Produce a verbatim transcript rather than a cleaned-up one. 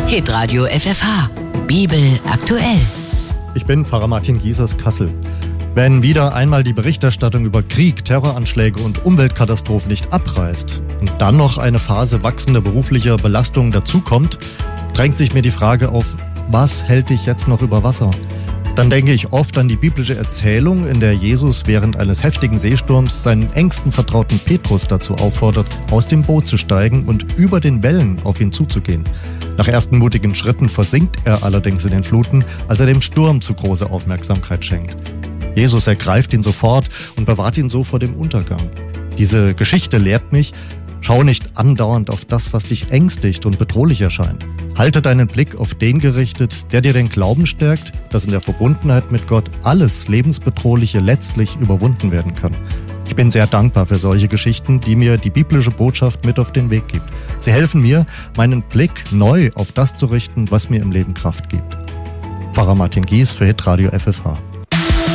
Hitradio F F H. Bibel aktuell. Ich bin Pfarrer Martin Gies aus Kassel. Wenn wieder einmal die Berichterstattung über Krieg, Terroranschläge und Umweltkatastrophen nicht abreißt und dann noch eine Phase wachsender beruflicher Belastung dazukommt, drängt sich mir die Frage auf, was hält dich jetzt noch über Wasser? Dann denke ich oft an die biblische Erzählung, in der Jesus während eines heftigen Seesturms seinen engsten Vertrauten Petrus dazu auffordert, aus dem Boot zu steigen und über den Wellen auf ihn zuzugehen. Nach ersten mutigen Schritten versinkt er allerdings in den Fluten, als er dem Sturm zu große Aufmerksamkeit schenkt. Jesus ergreift ihn sofort und bewahrt ihn so vor dem Untergang. Diese Geschichte lehrt mich, schau nicht andauernd auf das, was dich ängstigt und bedrohlich erscheint. Halte deinen Blick auf den gerichtet, der dir den Glauben stärkt, dass in der Verbundenheit mit Gott alles Lebensbedrohliche letztlich überwunden werden kann. Ich bin sehr dankbar für solche Geschichten, die mir die biblische Botschaft mit auf den Weg gibt. Sie helfen mir, meinen Blick neu auf das zu richten, was mir im Leben Kraft gibt. Pfarrer Martin Gies für Hitradio F F H.